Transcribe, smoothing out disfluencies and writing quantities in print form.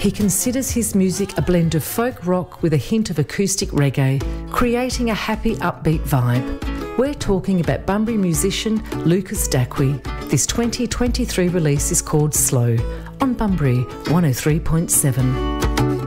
He considers his music a blend of folk rock with a hint of acoustic reggae, creating a happy, upbeat vibe. We're talking about Bunbury musician Lucas Dacquey. This 2023 release is called Slow on Bunbury 103.7.